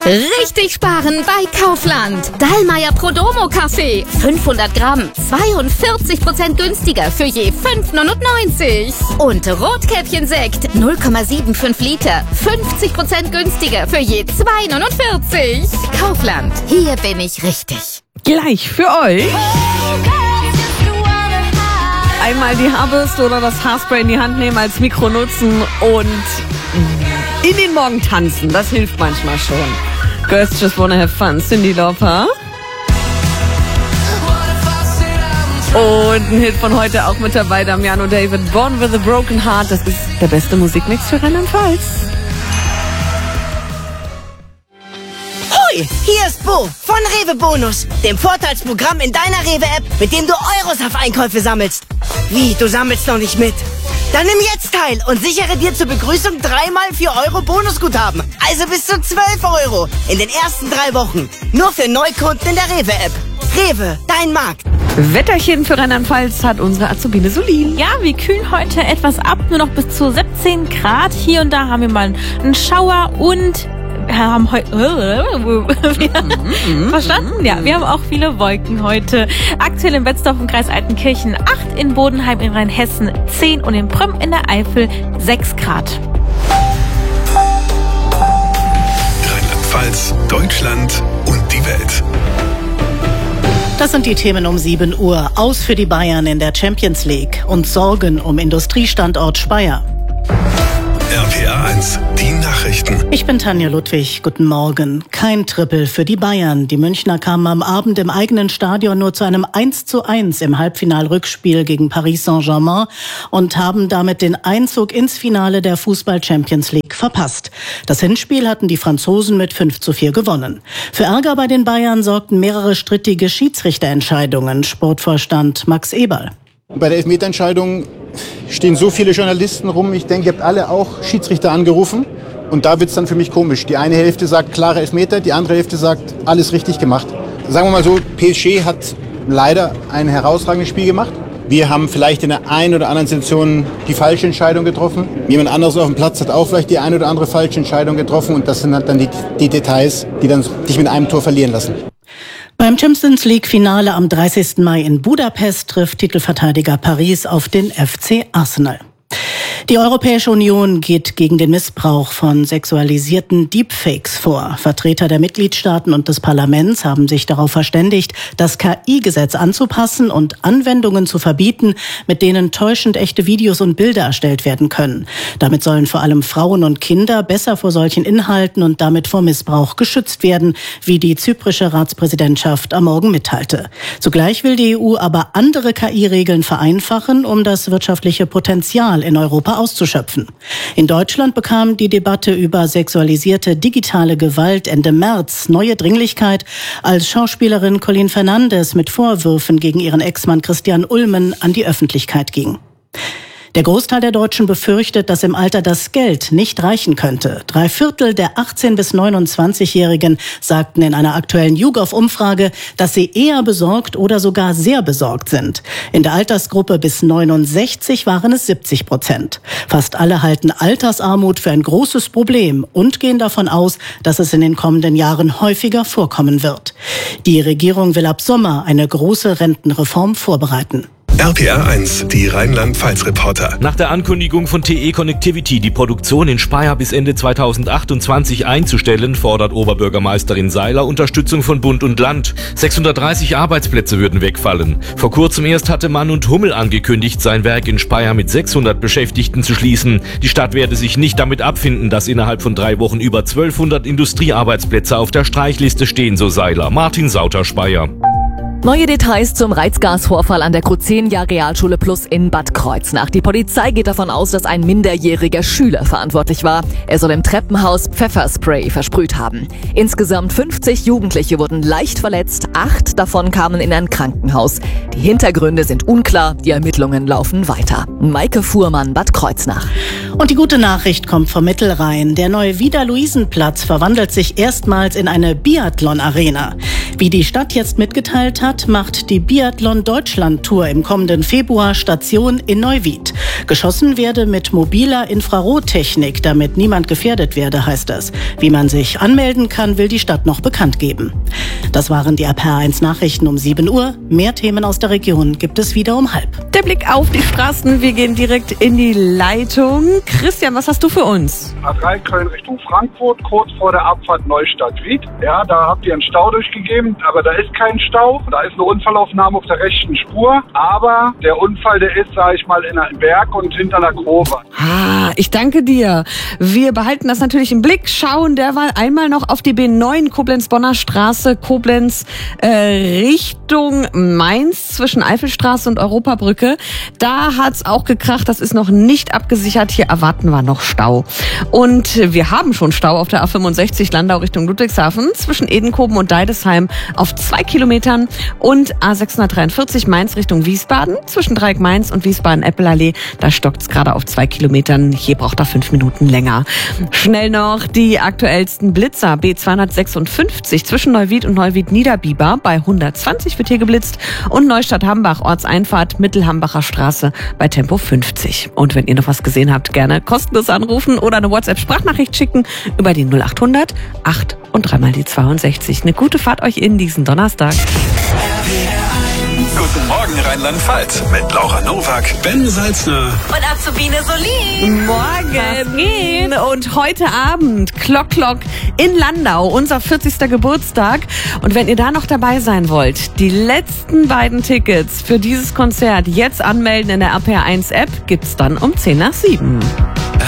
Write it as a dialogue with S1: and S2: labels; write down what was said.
S1: Richtig sparen bei Kaufland. Dallmayr Prodomo Kaffee. 500 Gramm. 42% günstiger für je 5,99. Und Rotkäppchensekt. 0,75 Liter. 50% günstiger für je 2,49. Kaufland. Hier bin ich richtig.
S2: Gleich für euch. Einmal die Haarbürste oder das Haarspray in die Hand nehmen, als Mikro nutzen und in den Morgen tanzen. Das hilft manchmal schon. Girls Just Wanna Have Fun, Cyndi Lauper. Und ein Hit von heute auch mit dabei, Damiano David, Born with a Broken Heart. Das ist der beste Musikmix für Rheinland-Pfalz.
S3: Hoi, hier ist Bo von Rewe Bonus, dem Vorteilsprogramm in deiner Rewe-App, mit dem du Euros auf Einkäufe sammelst. Wie, du sammelst noch nicht mit? Dann nimm jetzt teil und sichere dir zur Begrüßung 3x 4 Euro Bonusguthaben. Also bis zu 12 Euro in den ersten 3 Wochen. Nur für Neukunden in der Rewe-App. Rewe, dein Markt.
S2: Wetterchen für Rheinland-Pfalz hat unsere Azubine Solin.
S4: Ja, wir kühlen heute etwas ab, nur noch bis zu 17 Grad. Hier und da haben wir mal einen Schauer und haben heute verstanden? Ja, wir haben auch viele Wolken heute. Aktuell in Betzdorf im Kreis Altenkirchen 8, in Bodenheim in Rheinhessen 10 und in Prüm in der Eifel 6 Grad.
S5: Rheinland-Pfalz, Deutschland und die Welt.
S6: Das sind die Themen um 7 Uhr. Aus für die Bayern in der Champions League und Sorgen um Industriestandort Speyer.
S5: RPA 1, die Nachrichten.
S6: Ich bin Tanja Ludwig. Guten Morgen. Kein Triple für die Bayern. Die Münchner kamen am Abend im eigenen Stadion nur zu einem 1:1 im Halbfinal-Rückspiel gegen Paris Saint-Germain und haben damit den Einzug ins Finale der Fußball-Champions League verpasst. Das Hinspiel hatten die Franzosen mit 5:4 gewonnen. Für Ärger bei den Bayern sorgten mehrere strittige Schiedsrichterentscheidungen. Sportvorstand Max Eberl.
S7: Bei der Elfmeterentscheidung stehen so viele Journalisten rum. Ich denke, ihr habt alle auch Schiedsrichter angerufen. Und da wird es dann für mich komisch. Die eine Hälfte sagt klare Elfmeter, die andere Hälfte sagt alles richtig gemacht. Sagen wir mal so, PSG hat leider ein herausragendes Spiel gemacht. Wir haben vielleicht in der einen oder anderen Situation die falsche Entscheidung getroffen. Jemand anderes auf dem Platz hat auch vielleicht die eine oder andere falsche Entscheidung getroffen. Und das sind halt dann die Details, die dann dich mit einem Tor verlieren lassen.
S6: Beim Champions League-Finale am 30. Mai in Budapest trifft Titelverteidiger Paris auf den FC Arsenal. Die Europäische Union geht gegen den Missbrauch von sexualisierten Deepfakes vor. Vertreter der Mitgliedstaaten und des Parlaments haben sich darauf verständigt, das KI-Gesetz anzupassen und Anwendungen zu verbieten, mit denen täuschend echte Videos und Bilder erstellt werden können. Damit sollen vor allem Frauen und Kinder besser vor solchen Inhalten und damit vor Missbrauch geschützt werden, wie die zyprische Ratspräsidentschaft am Morgen mitteilte. Zugleich will die EU aber andere KI-Regeln vereinfachen, um das wirtschaftliche Potenzial in Europa auszuschöpfen. In Deutschland bekam die Debatte über sexualisierte digitale Gewalt Ende März neue Dringlichkeit, als Schauspielerin Colleen Fernandes mit Vorwürfen gegen ihren Ex-Mann Christian Ulmen an die Öffentlichkeit ging. Der Großteil der Deutschen befürchtet, dass im Alter das Geld nicht reichen könnte. 3/4 der 18- bis 29-Jährigen sagten in einer aktuellen YouGov-Umfrage, dass sie eher besorgt oder sogar sehr besorgt sind. In der Altersgruppe bis 69 waren es 70%. Fast alle halten Altersarmut für ein großes Problem und gehen davon aus, dass es in den kommenden Jahren häufiger vorkommen wird. Die Regierung will ab Sommer eine große Rentenreform vorbereiten.
S5: RPA 1, die Rheinland-Pfalz-Reporter.
S8: Nach der Ankündigung von TE Connectivity, die Produktion in Speyer bis Ende 2028 einzustellen, fordert Oberbürgermeisterin Seiler Unterstützung von Bund und Land. 630 Arbeitsplätze würden wegfallen. Vor kurzem erst hatte Mann und Hummel angekündigt, sein Werk in Speyer mit 600 Beschäftigten zu schließen. Die Stadt werde sich nicht damit abfinden, dass innerhalb von 3 Wochen über 1200 Industriearbeitsplätze auf der Streichliste stehen, so Seiler. Martin Sauter, Speyer.
S9: Neue Details zum Reizgasvorfall an der Crucenia Realschule Plus in Bad Kreuznach. Die Polizei geht davon aus, dass ein minderjähriger Schüler verantwortlich war. Er soll im Treppenhaus Pfefferspray versprüht haben. Insgesamt 50 Jugendliche wurden leicht verletzt. 8 davon kamen in ein Krankenhaus. Die Hintergründe sind unklar. Die Ermittlungen laufen weiter. Maike Fuhrmann, Bad Kreuznach.
S6: Und die gute Nachricht kommt vom Mittelrhein. Der neue Wieder-Luisenplatz verwandelt sich erstmals in eine Biathlon-Arena. Wie die Stadt jetzt mitgeteilt hat, macht die Biathlon Deutschland Tour im kommenden Februar Station in Neuwied. Geschossen werde mit mobiler Infrarottechnik, damit niemand gefährdet werde, heißt es. Wie man sich anmelden kann, will die Stadt noch bekannt geben. Das waren die RPR1 Nachrichten um 7 Uhr. Mehr Themen aus der Region gibt es wieder um 12:30.
S2: Der Blick auf die Straßen, wir gehen direkt in die Leitung. Christian, was hast du für uns?
S10: A3 Köln Richtung Frankfurt, kurz vor der Abfahrt Neustadt-Ried. Ja, da habt ihr einen Stau durchgegeben, aber da ist kein Stau. Da ist eine Unfallaufnahme auf der rechten Spur. Aber der Unfall, der ist, sage ich mal, in einem Berg und hinter einer Grube.
S2: Ich danke dir. Wir behalten das natürlich im Blick, schauen derweil einmal noch auf die B9 Koblenz-Bonner Straße, Koblenz Richtung Mainz zwischen Eifelstraße und Europabrücke. Da hat's auch gekracht, das ist noch nicht abgesichert. Hier erwarten wir noch Stau. Und wir haben schon Stau auf der A65 Landau Richtung Ludwigshafen zwischen Edenkoben und Deidesheim auf 2 Kilometern und A643 Mainz Richtung Wiesbaden zwischen Dreieck-Mainz und Wiesbaden-Eppelallee. Da stockt's gerade auf 2 Kilometern. Hier braucht er 5 Minuten länger. Schnell noch die aktuellsten Blitzer. B256 zwischen Neuwied und Neuwied-Niederbiber bei 120 wird hier geblitzt und Neustadt-Hambach Ortseinfahrt Mittelhambacher Straße bei Tempo 50. Und wenn ihr noch was gesehen habt, gerne kostenlos anrufen oder eine WhatsApp-Sprachnachricht schicken über die 0800 8 und 3 mal die 62. Eine gute Fahrt euch in diesen Donnerstag.
S5: Guten Morgen Rheinland-Pfalz mit Laura Nowak, Ben Salzner
S4: Und Azubine Solin.
S2: Morgen. Und heute Abend Klock in Landau, unser 40. Geburtstag. Und wenn ihr da noch dabei sein wollt, die letzten beiden Tickets für dieses Konzert jetzt anmelden in der RPR1 App gibt's dann um 6:50.